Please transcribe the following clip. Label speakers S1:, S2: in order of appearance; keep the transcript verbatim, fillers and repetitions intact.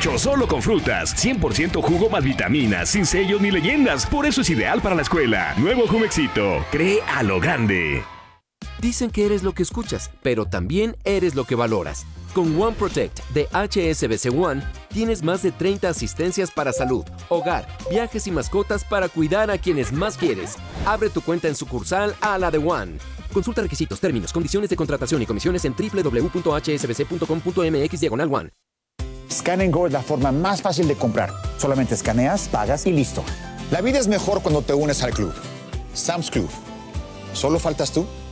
S1: hecho solo con frutas, cien por ciento jugo más vitaminas, sin sellos ni leyendas. Por eso es ideal para la escuela. Nuevo Jumexito. Cree a lo grande.
S2: Dicen que eres lo que escuchas, pero también eres lo que valoras. Con One Protect de H S B C One, tienes más de treinta asistencias para salud, hogar, viajes y mascotas para cuidar a quienes más quieres. Abre tu cuenta en sucursal a la de One. Consulta requisitos, términos, condiciones de contratación y comisiones en doble u doble u doble u punto h s b c punto com punto m x diagonal one.
S3: Scan and Go es la forma más fácil de comprar. Solamente escaneas, pagas y listo. La vida es mejor cuando te unes al club. Sam's Club. ¿Solo faltas tú?